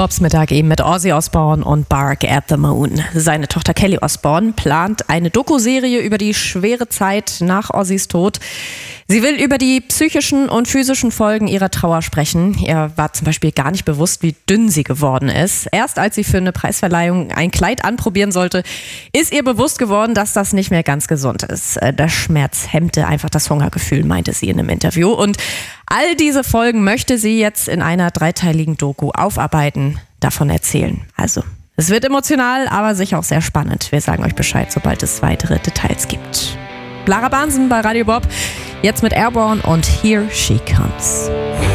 Bobs Mittag eben mit Ozzy Osbourne und Bark at the Moon. Seine Tochter Kelly Osbourne plant eine Dokuserie über die schwere Zeit nach Ozzys Tod. Sie will über die psychischen und physischen Folgen ihrer Trauer sprechen. Ihr war zum Beispiel gar nicht bewusst, wie dünn sie geworden ist. Erst als sie für eine Preisverleihung ein Kleid anprobieren sollte, ist ihr bewusst geworden, dass das nicht mehr ganz gesund ist. Der Schmerz hemmte einfach das Hungergefühl, meinte sie in einem Interview. Und all diese Folgen möchte sie jetzt in einer dreiteiligen Doku aufarbeiten, davon erzählen. Also, es wird emotional, aber sicher auch sehr spannend. Wir sagen euch Bescheid, sobald es weitere Details gibt. Lara Bahnsen bei Radio Bob, jetzt mit Airborne und Here She Comes.